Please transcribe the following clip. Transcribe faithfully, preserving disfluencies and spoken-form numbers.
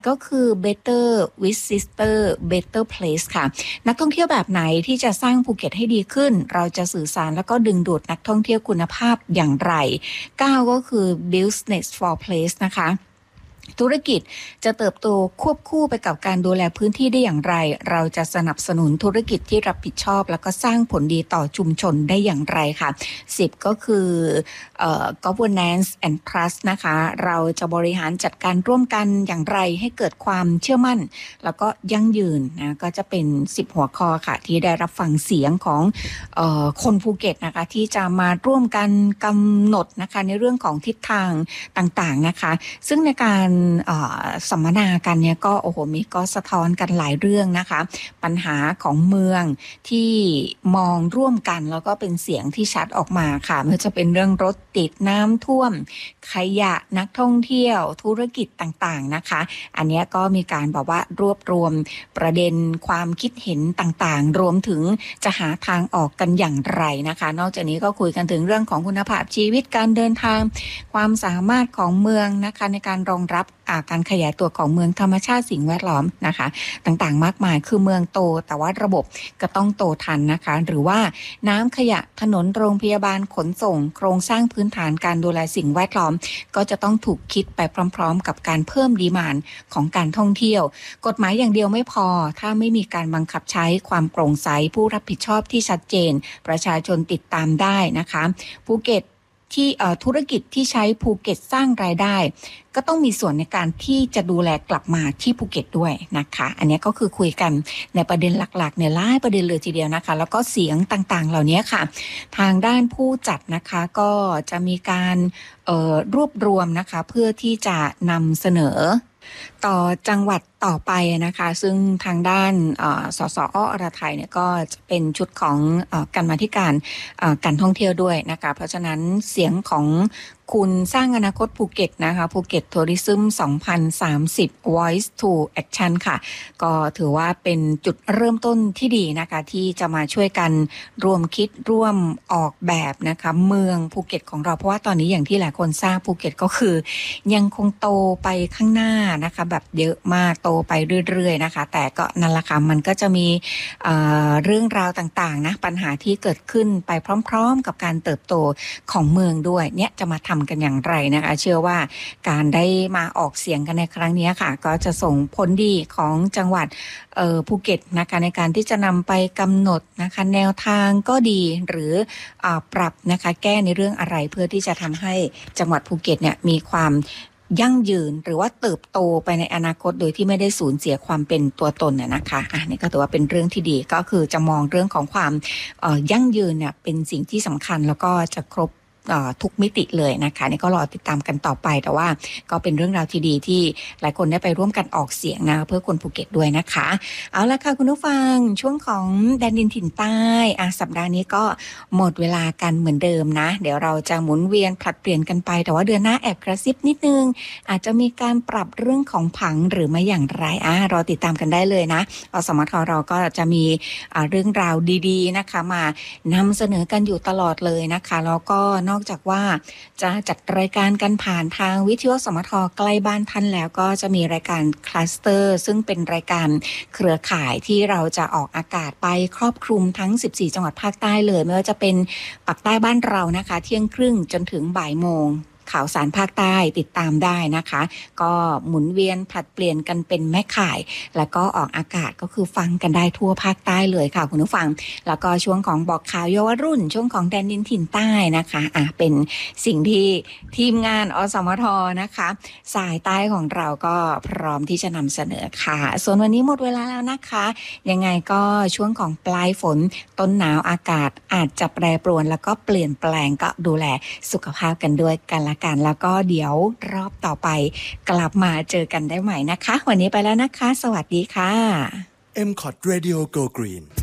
ก็คือ Better Visitor Better Place ค่ะนักท่องเที่ยวแบบไหนที่จะสร้างภูเก็ตให้ดีขึ้นเราจะสื่อสารแล้วก็ดึงดูดนักท่องเที่ยวคุณภาพอย่างไรเก้าก็คือ Business for Place นะคะธุรกิจจะเติบโตควบคู่ไปกับการดูแลพื้นที่ได้อย่างไรเราจะสนับสนุนธุรกิจที่รับผิดชอบแล้วก็สร้างผลดีต่อชุมชนได้อย่างไรค่ะสิบก็คือเอ่อ governance and trust นะคะเราจะบริหารจัดการร่วมกันอย่างไรให้เกิดความเชื่อมั่นแล้วก็ยั่งยืนนะก็จะเป็นสิบหัวข้อค่ะที่ได้รับฟังเสียงของเอ่อคนภูเก็ตนะคะที่จะมาร่วมกันกำหนดนะคะในเรื่องของทิศทางต่างๆนะคะซึ่งในการสัมมนากันเนี่ยก็โอ้โหมีก็สะท้อนกันหลายเรื่องนะคะปัญหาของเมืองที่มองร่วมกันแล้วก็เป็นเสียงที่ชัดออกมาค่ะไม่ว่าจะเป็นเรื่องรถติดน้ำท่วมขยะนักท่องเที่ยวธุรกิจต่างๆนะคะอันนี้ก็มีการบอกว่ารวบรวมประเด็นความคิดเห็นต่างๆรวมถึงจะหาทางออกกันอย่างไรนะคะนอกจากนี้ก็คุยกันถึงเรื่องของคุณภาพชีวิตการเดินทางความสามารถของเมืองนะคะในการรองรับการขยายตัวของเมืองธรรมชาติสิ่งแวดล้อมนะคะต่างๆมากมายคือเมืองโตแต่ว่าระบบก็ต้องโตทันนะคะหรือว่าน้ำขยะถนนโรงพยาบาลขนส่งโครงสร้างพื้นฐานการดูแลสิ่งแวดล้อมก็จะต้องถูกคิดไปพร้อมๆกับการเพิ่มดีมานด์ของการท่องเที่ยวกฎหมายอย่างเดียวไม่พอถ้าไม่มีการบังคับใช้ความโปร่งใสผู้รับผิดชอบที่ชัดเจนประชาชนติดตามได้นะคะภูเก็ตที่ธุรกิจที่ใช้ภูเก็ตสร้างรายได้ก็ต้องมีส่วนในการที่จะดูแลกลับมาที่ภูเก็ตด้วยนะคะอันนี้ก็คือคุยกันในประเด็นหลักๆในหลายประเด็นเลยทีเดียวนะคะแล้วก็เสียงต่างๆเหล่านี้ค่ะทางด้านผู้จัดนะคะก็จะมีการเอ่อรวบรวมนะคะเพื่อที่จะนำเสนอต่อจังหวัดต่อไปนะคะซึ่งทางด้านสสอ.อรไทยเนี่ยก็จะเป็นชุดของกรรมาธิการการท่องเที่ยวด้วยนะคะเพราะฉะนั้นเสียงของคุณสร้างอนาคตภูเก็ตนะคะภูเก็ตทัวริซึมสองพันสามสิบ Voice to Action ค่ะก็ถือว่าเป็นจุดเริ่มต้นที่ดีนะคะที่จะมาช่วยกันร่วมคิดร่วมออกแบบนะคะเมืองภูเก็ตของเราเพราะว่าตอนนี้อย่างที่หลายคนทราบภูเก็ตก็คือยังคงโตไปข้างหน้านะคะแบบเยอะมากโตไปเรื่อยๆนะคะแต่ก็นั่นแหละค่ะมันก็จะมีเอ่อเรื่องราวต่างๆนะปัญหาที่เกิดขึ้นไปพร้อมๆกับการเติบโตของเมืองด้วยเนี่ยจะมาทำกันอย่างไรนะคะเชื่อว่าการได้มาออกเสียงกันในครั้งนี้ค่ะก็จะส่งผลดีของจังหวัดเอ่อภูเก็ตนะคะในการที่จะนำไปกำหนดนะคะแนวทางก็ดีหรืออ่าปรับนะคะแก้ในเรื่องอะไรเพื่อที่จะทำให้จังหวัดภูเก็ตเนี่ยมีความยั่งยืนหรือว่าเติบโตไปในอนาคตโดยที่ไม่ได้สูญเสียความเป็นตัวตนเนี่ยนะคะอ่ะนี่ก็ถือว่าเป็นเรื่องที่ดีก็คือจะมองเรื่องของความเอ่อยั่งยืนเนี่ยเป็นสิ่งที่สำคัญแล้วก็จะครบทุกมิติเลยนะคะนี่ก็รอติดตามกันต่อไปแต่ว่าก็เป็นเรื่องราวที่ดีที่หลายคนได้ไปร่วมกันออกเสียงนะเพื่อคนภูเก็ตด้วยนะคะเอาละค่ะคุณผู้ฟังช่วงของแดนดินถิ่นใต้อ่ะสัปดาห์นี้ก็หมดเวลากันเหมือนเดิมนะเดี๋ยวเราจะหมุนเวียนผลัดเปลี่ยนกันไปแต่ว่าเดือนหน้าแอบกระซิบนิดนึงอาจจะมีการปรับเรื่องของผังหรือไม่อย่างไรอ่ะรอติดตามกันได้เลยนะอสมทเราก็จะมีเรื่องราวดีๆนะคะมานำเสนอกันอยู่ตลอดเลยนะคะแล้วก็นอกจากว่าจะจัดรายการกันผ่านทางวิทยุสมทใกล้บ้านท่านแล้วก็จะมีรายการคลัสเตอร์ซึ่งเป็นรายการเครือข่ายที่เราจะออกอากาศไปครอบคลุมทั้งสิบสี่จังหวัดภาคใต้เลยไม่ว่าจะเป็นปากใต้บ้านเรานะคะเที่ยงครึ่งจนถึงบ่ายโมงข่าวสารภาคใต้ติดตามได้นะคะก็หมุนเวียนผลัดเปลี่ยนกันเป็นแม่ข่ายแล้วก็ออกอากาศก็คือฟังกันได้ทั่วภาคใต้เลยค่ะคุณผู้ฟังแล้วก็ช่วงของบอกข่าวเยาวรุ่นช่วงของแดนดินถิ่นใต้นะคะอ่ะเป็นสิ่งที่ทีมงานอสมทนะคะสายใต้ของเราก็พร้อมที่จะนำเสนอค่ะส่วนวันนี้หมดเวลาแล้วนะคะยังไงก็ช่วงของปลายฝนต้นหนาวอากาศอาจจะแปรปรวนแล้วก็เปลี่ยนแปลงก็ดูแลสุขภาพกันด้วยกันละกันแล้วก็เดี๋ยวรอบต่อไปกลับมาเจอกันได้ใหม่นะคะวันนี้ไปแล้วนะคะสวัสดีค่ะเอ็ม คอ ที Radio Go Green